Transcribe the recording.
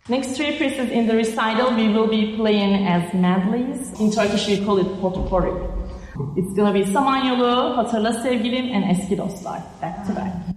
Next three pieces in the recital we will be playing as medleys. In Turkish we call it potpourri. It's gonna be Samanyolu, Hatırla Sevgilim, and Eski Dostlar, back to back.